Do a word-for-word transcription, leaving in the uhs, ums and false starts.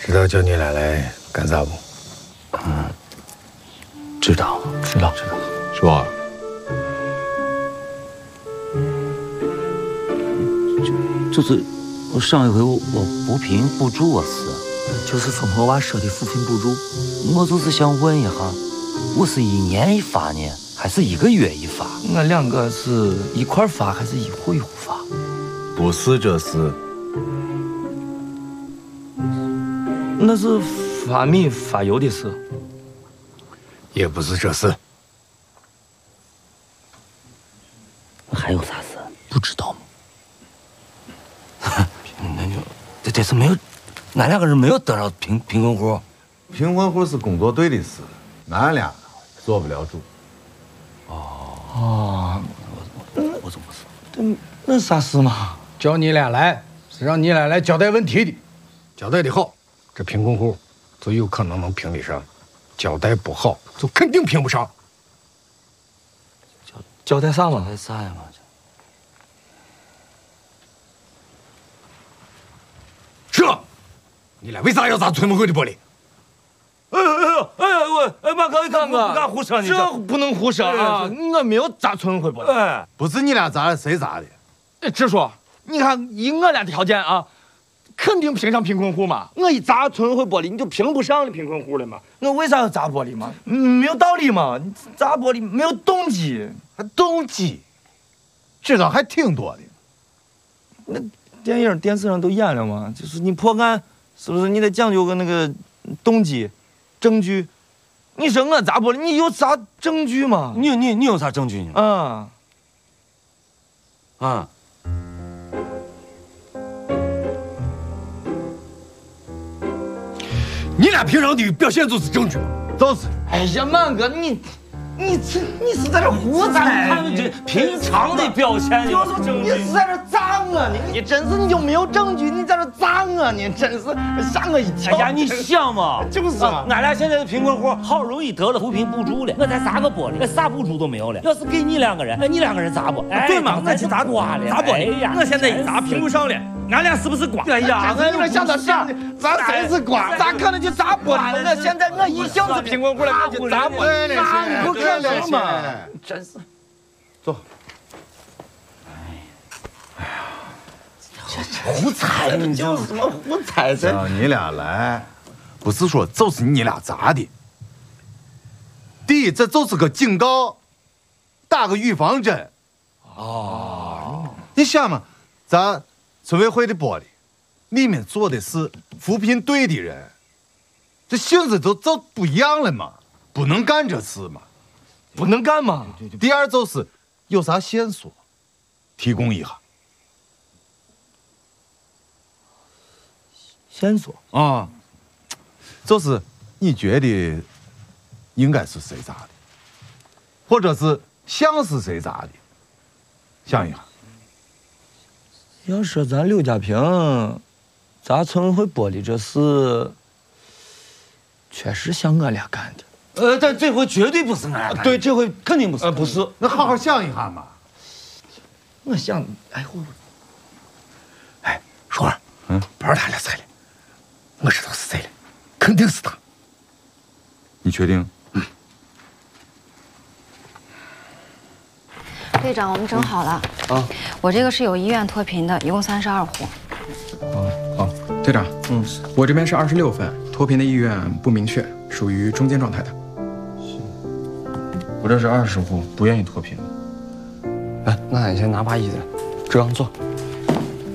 知道叫你俩来干啥不？ 嗯，知道，知道，知道。 说。 就就是我上一回我我扶贫补助我是，就是从我娃说的扶贫补助，我就是想问一下，我是一年一发呢，还是一个月一发？我两个是一块发还是一户一户发？ 不是这事。 那是发米发油的事。 也不是这事。 还有啥事？不知道吗？那就这这是没有，俺两个人没有得着贫贫困户。 贫困户是工作队的事，俺俩做不了主。 哦哦，我我我怎么说？这那啥事嘛？ 叫你俩来是让你俩来交代问题的，交代的好，这贫困户就有可能能评得上；交代不好，就肯定评不上。 交交代啥嘛？交代啥呀嘛？ 这，你俩为啥要砸村委会的玻璃？ 哎哎哎我哎马哥，你看我不敢胡说，这不能胡说啊！我没有砸村委会玻璃。哎， 不是你俩砸的，谁砸的？ 哎，直说，你看以我俩的条件啊，肯定评上贫困户嘛。我一砸村委会玻璃，你就评不上了贫困户了嘛。我为啥要砸玻璃嘛？没有道理嘛！你砸玻璃没有动机， 还动机，知道还挺多的。 那电影、电视上都演了嘛，就是你破案，是不是你得讲究个那个动机、证据？你说我砸玻璃，你有啥证据吗？你你你有啥证据呢？啊啊！ 你俩平常的表现就是证据， 就是。 哎呀，满哥，你你这你是在这胡猜？他们这平常的表现就是证据。你是在这砸我呢？你真是你就没有证据，你在这砸我呢？真是吓我一跳！哎呀，你想嘛，就是啊，俺俩现在的贫困户好容易得了扶贫补助了，我才砸个玻璃，啥补助都没有了。要是给你两个人，那你两个人砸不？哎，对嘛，那就砸瓜了，砸玻璃呀！我现在一砸评不上了。俺俩是不是瓜？哎呀，俺俩想到啥？咱谁是瓜？咋可能就砸玻璃？我现在我一想是贫困户了，我就砸玻璃，那不可能嘛！真是， 走。 哎呀，这胡猜，你就是什么胡猜？这让你俩来，不是说就是你俩砸的。第一，这就是个警告，打个预防针。哦，你想嘛，咱。村委会的玻璃，里面坐的是扶贫队的人，这性质都都不一样了嘛，不能干这事嘛， 不能干嘛。 第二就是有啥线索，提供一下。 线索啊，就是你觉得应该是谁砸的，或者是像是谁砸的，想一下。 要说咱刘家平砸村委会玻璃这事，确实像我俩干的。呃，但这回绝对不是俺俩干的。对，这回肯定不是。呃，不是。 那好好想一下嘛。 我想，哎我， 哎，叔儿，嗯，不是他俩猜的，我知道是谁了，肯定是他。 你确定？ 嗯。 队长，我们整好了。 啊， 我这个是有医院脱贫的，一共三十二户。 哦，好，队长，嗯，我这边是二十六份，脱贫的意愿不明确，属于中间状态的。 行，我这是二十户，不愿意脱贫。哎，那俺先拿把椅子，这样坐。